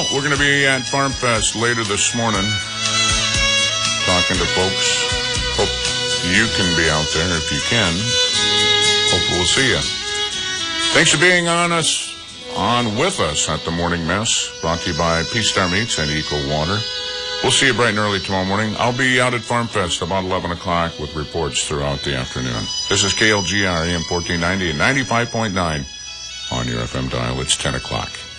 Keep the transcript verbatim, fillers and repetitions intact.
we're going to be at Farm Fest later this morning, talking to folks. Hope you can be out there if you can. Hope we'll see you. Thanks for being on us, on with us at the Morning Mess, brought to you by Peace Star Meats and Eco Water. We'll see you bright and early tomorrow morning. I'll be out at Farm Fest about eleven o'clock with reports throughout the afternoon. This is K L G R A M fourteen ninety and ninety-five point nine on your F M dial. It's ten o'clock.